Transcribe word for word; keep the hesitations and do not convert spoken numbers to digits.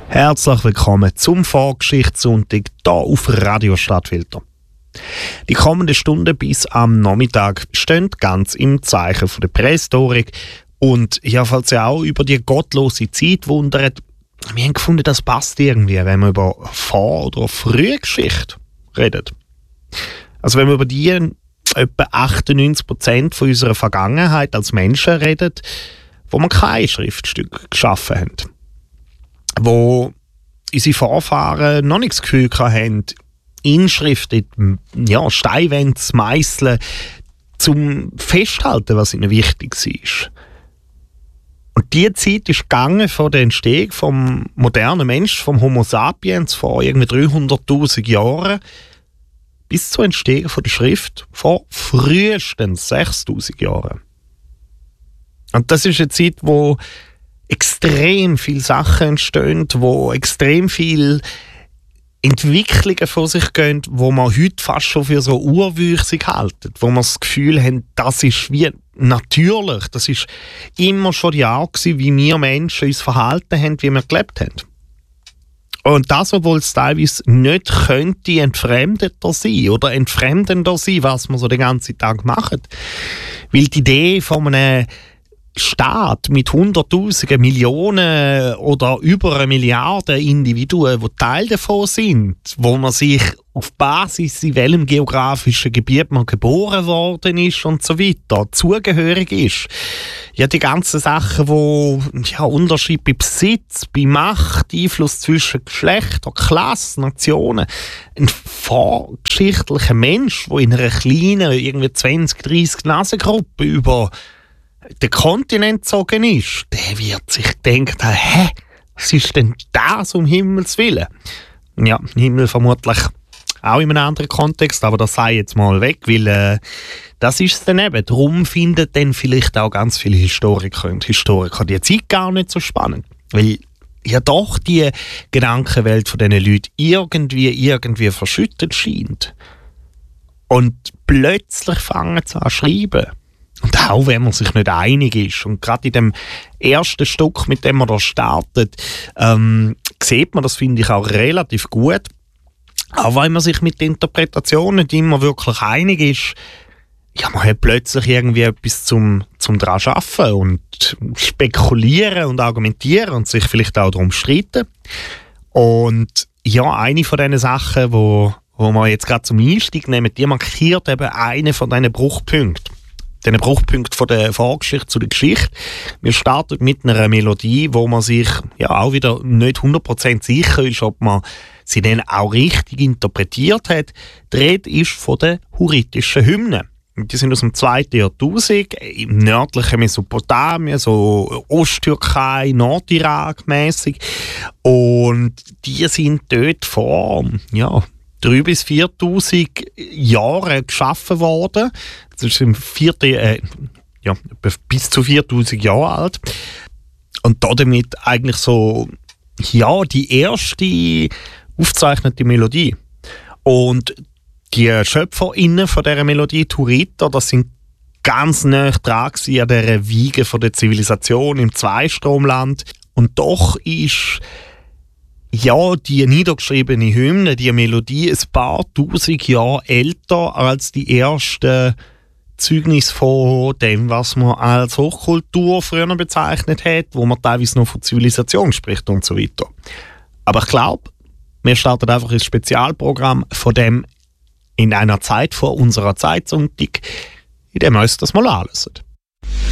Herzlich willkommen zum Vorgeschichtssonntag hier auf Radio Stadtfilter. Die kommenden Stunden bis am Nachmittag stehen ganz im Zeichen von der Prähistorik. Und ja, falls ihr auch über die gottlose Zeit wundert, wir haben gefunden, das passt irgendwie, wenn man über Vor- oder Frühgeschichte redet. Also wenn wir über die etwa achtundneunzig Prozent von unserer Vergangenheit als Menschen redet, wo wir kein Schriftstück geschaffen haben. Wo unsere Vorfahren noch nicht das Gefühl hatten, Inschriften, ja, Steinwände zu meisseln, zum Festhalten, was ihnen wichtig war. Und diese Zeit ist gegangen von der Entstehung vom modernen Menschen, vom Homo sapiens vor irgendwie dreihunderttausend Jahren, bis zur Entstehung von der Schrift vor frühestens sechstausend Jahren. Und das ist eine Zeit, wo extrem viele Sachen entstehen, wo extrem viele Entwicklungen vor sich gehen, wo man heute fast schon für so urwüchsig halten, wo man das Gefühl haben, das ist wie natürlich, das ist immer schon die Art gewesen, wie wir Menschen uns verhalten haben, wie wir gelebt haben. Und das, obwohl es teilweise nicht könnte entfremdeter sein oder entfremdender sein, was wir so den ganzen Tag machen. Weil die Idee von einem Staat mit Hunderttausenden, Millionen oder über eine Milliarde Individuen, die Teil davon sind, wo man sich auf Basis, in welchem geografischen Gebiet man geboren worden ist und so weiter, zugehörig ist. Ja, die ganzen Sachen, wo ja, Unterschied bei Besitz, bei Macht, Einfluss zwischen Geschlechtern, Klassen, Nationen. Ein vorgeschichtlicher Mensch, der in einer kleinen, irgendwie zwanzig, dreissig Nasengruppe über der Kontinent gezogen ist, der wird sich denken, hä, was ist denn das um Himmels Willen? Ja, Himmel vermutlich auch in einem anderen Kontext, aber das sei jetzt mal weg, weil äh, das ist es dann eben. Darum finden dann vielleicht auch ganz viele Historiker und Historiker die Zeit gar nicht so spannend, weil ja doch die Gedankenwelt von diesen Leuten irgendwie, irgendwie verschüttet scheint. Und plötzlich fangen sie an zu schreiben. Und auch wenn man sich nicht einig ist. Und gerade in dem ersten Stück, mit dem man da startet, ähm, sieht man das, finde ich, auch relativ gut. Auch wenn man sich mit der Interpretation nicht immer wirklich einig ist, ja, man hat plötzlich irgendwie etwas zum, zum dran arbeiten und spekulieren und argumentieren und sich vielleicht auch darum streiten. Und ja, eine von diesen Sachen, wo, wo wir jetzt gerade zum Einstieg nehmen, die markiert eben einen von diesen Bruchpunkten. Den Bruchpunkt von der Vorgeschichte zu der Geschichte. Wir starten mit einer Melodie, wo man sich ja auch wieder nicht hundert Prozent sicher ist, ob man sie dann auch richtig interpretiert hat. Die Rede ist von den hurritischen Hymnen. Die sind aus dem zweiten Jahrtausend im nördlichen Mesopotamien, so Osttürkei, Nordirak mäßig. Und die sind dort vor ja, dreitausend bis viertausend Jahren geschaffen worden. Das ist im vierten, äh, ja, bis zu viertausend Jahre alt. Und damit eigentlich so, ja, die erste aufgezeichnete Melodie. Und die SchöpferInnen von dieser Melodie, die Hurriter, das sind ganz nah dran an dieser Wiege von der Zivilisation im Zweistromland. Und doch ist ja, die niedergeschriebene Hymne, die Melodie, ein paar tausend Jahre älter als die ersten Zeugnisse von dem, was man als Hochkultur früher bezeichnet hat, wo man teilweise noch von Zivilisation spricht und so weiter. Aber ich glaube, wir starten einfach ein Spezialprogramm von dem in einer Zeit vor unserer Zeitzonntag, in dem wir uns das mal anhören.